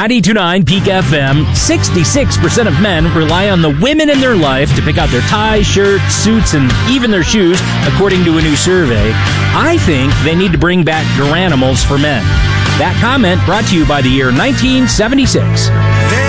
92.9 Peak FM, 66% of men rely on the women in their life to pick out their ties, shirts, suits, and even their shoes, according to a new survey. I think they need to bring back Garanimals for men. That comment brought to you by the year 1976.